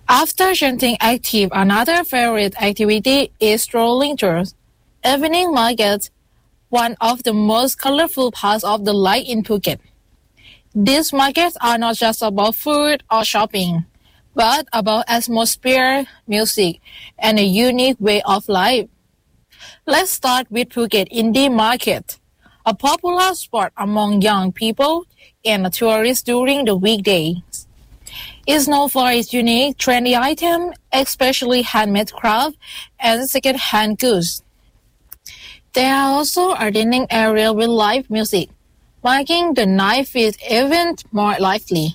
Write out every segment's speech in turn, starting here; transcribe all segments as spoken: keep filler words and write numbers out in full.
After Genting active, another favorite activity is strolling through evening markets, one of the most colorful parts of the life in Phuket. These markets are not just about food or shopping, but about atmosphere, music, and a unique way of life. Let's start with Phuket Indie Market, a popular spot among young people and tourists during the weekdays. It's known for its unique, trendy items, especially handmade craft and second-hand goods. There are also a dining area with live music, making the night feel even more lively.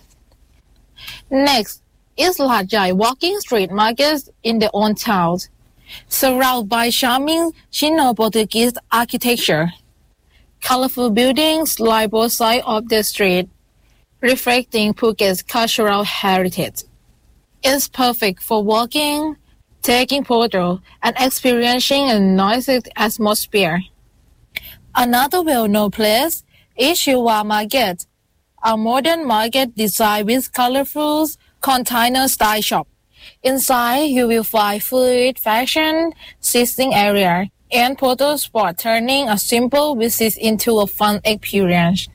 Next is Lat Jai walking street markets in the old town, surrounded by charming Sino-Portuguese architecture. Colorful buildings line both sides of the street, reflecting Phuket's cultural heritage. It's perfect for walking, taking photos, and experiencing a noisy atmosphere. Another well-known place is Chilwa Market, a modern market designed with colorful container-style shop. Inside, you will find food, fashion, seating area, and photo spot, turning a simple visit into a fun experience.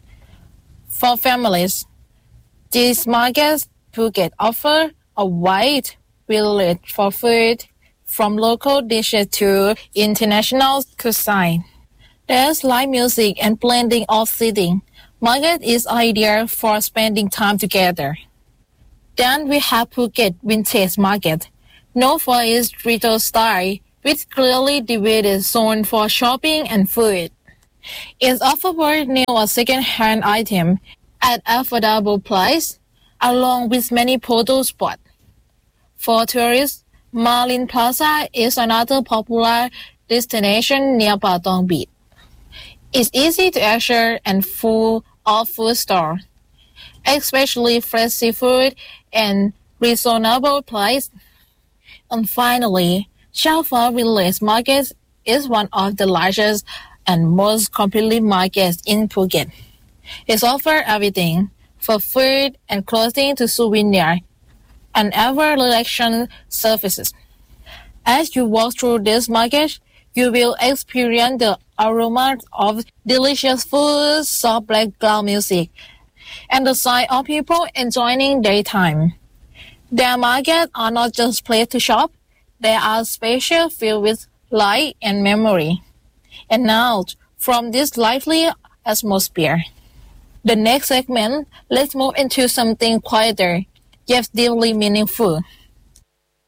For families, these markets Phuket offer a wide variety for food, from local dishes to international cuisine. There's live music and blending of seating. Market is ideal for spending time together. Then we have Phuket Vintage Market, known for its retro style, with clearly divided zones for shopping and food. It offers new or second-hand items at affordable price, along with many photo spots. For tourists, Marlin Plaza is another popular destination near Patong Beach. It's easy to access and full of food stores, especially fresh seafood and reasonable price. And finally, Chao Phraya Village Market is one of the largest and most complete markets in Phuket. It offers everything from food and clothing to souvenirs and other relaxation services. As you walk through this market, you will experience the aroma of delicious food, soft background music, and the sight of people enjoying their time. Their markets are not just places to shop, they are spaces filled with light and memory. And now, from this lively atmosphere, the next segment, let's move into something quieter, yet deeply meaningful.